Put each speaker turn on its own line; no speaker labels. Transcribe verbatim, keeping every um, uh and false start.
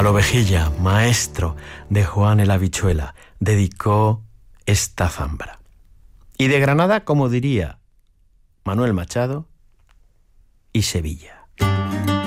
Gonzalo Vejilla, maestro de Juan el Habichuela, dedicó esta zambra. Y de Granada, como diría Manuel Machado, y Sevilla.